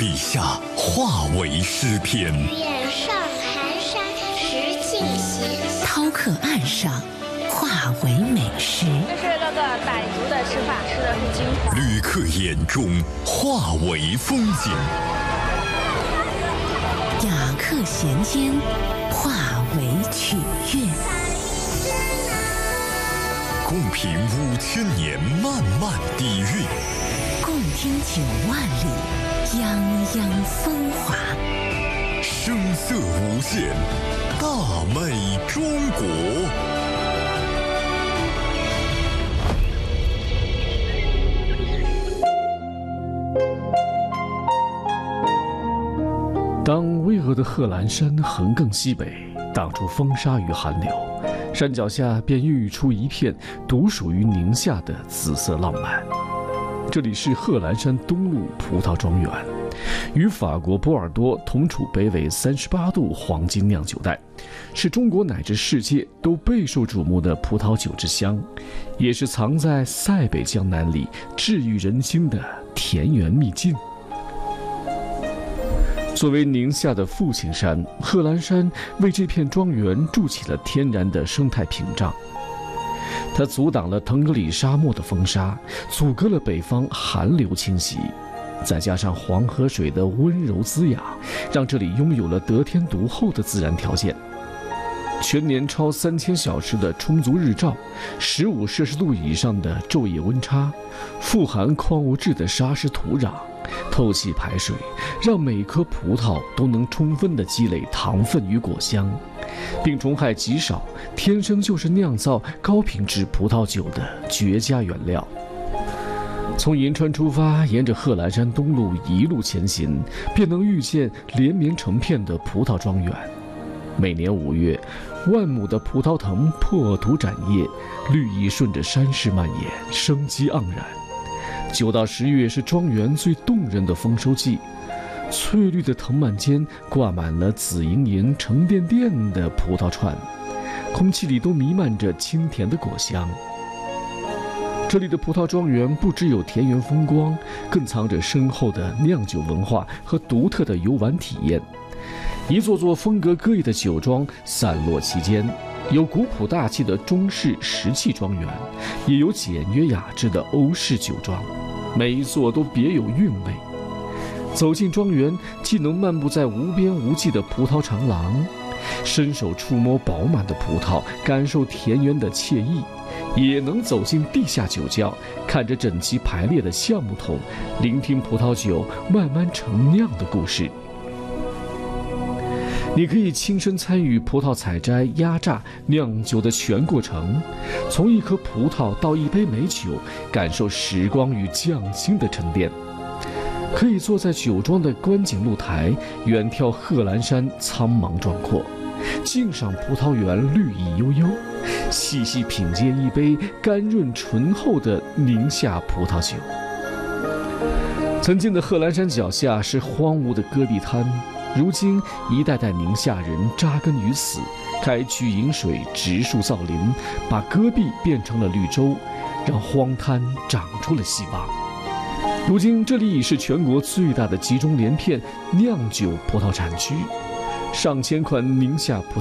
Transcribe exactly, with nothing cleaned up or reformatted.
笔下化为诗篇。 远上寒山石径斜， 饕客岸上化为美食。 这是那个傣族的吃法，吃的是金华。 旅客眼中化为风景。 雅客衔间化为曲韵。 共品五千年漫漫底蕴， 共听九万里泱泱风华。 声色无限，大美中国。 当巍峨的贺兰山横亘西北，挡住风沙与寒流，山脚下便孕育出一片独属于宁夏的紫色浪漫。这里是贺兰山东路葡萄庄园，与法国波尔多同处北纬三十八度黄金酿酒带，是中国乃至世界都备受瞩目的葡萄酒之乡，也是藏在塞北江南里治愈人心的田园秘境。作为宁夏的父亲山，贺兰山为这片庄园筑起了天然的生态屏障。它阻挡了腾格里沙漠的风沙，阻隔了北方寒流侵袭，再加上黄河水的温柔滋养，让这里拥有了得天独厚的自然条件。全年超三千小时的充足日照，十五摄氏度以上的昼夜温差，富含矿物质的沙石土壤，透气排水，让每颗葡萄都能充分地积累糖分与果香，病虫害极少，天生就是酿造高品质葡萄酒的绝佳原料。从银川出发，沿着贺兰山东路一路前行，便能遇见连绵成片的葡萄庄园。每年五月，万亩的葡萄藤破土展叶，绿意顺着山势蔓延，生机盎然。九到十月是庄园最动人的丰收季，翠绿的藤蔓间挂满了紫莹莹、沉甸甸的葡萄串，空气里都弥漫着清甜的果香。这里的葡萄庄园不只有田园风光，更藏着深厚的酿酒文化和独特的游玩体验。一座座风格各异的酒庄散落其间，有古朴大气的中式石器庄园，也有简约雅致的欧式酒庄，每一座都别有韵味。走进庄园，既能漫步在无边无际的葡萄长廊，伸手触摸饱满的葡萄，感受田园的惬意，也能走进地下酒窖，看着整齐排列的橡木桶，聆听葡萄酒慢慢陈酿的故事。你可以亲身参与葡萄采摘、压榨、酿酒的全过程，从一颗葡萄到一杯美酒，感受时光与匠心的沉淀。可以坐在酒庄的观景露台，远眺贺兰山苍茫壮阔，静赏葡萄园绿意悠悠，细细品鉴一杯甘润醇厚的宁夏葡萄酒。曾经的贺兰山脚下是荒芜的戈壁滩，如今一代代宁夏人扎根于此，开渠引水，植树造林，把戈壁变成了绿洲，让荒滩长出了希望。如今这里已是全国最大的集中连片酿酒葡萄产区，上千款宁夏葡萄